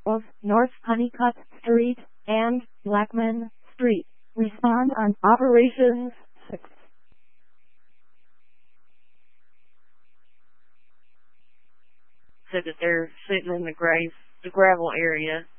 of North Honeycutt Street and Blackman Street. Respond on Operations 6. Said that they're sitting in the gravel area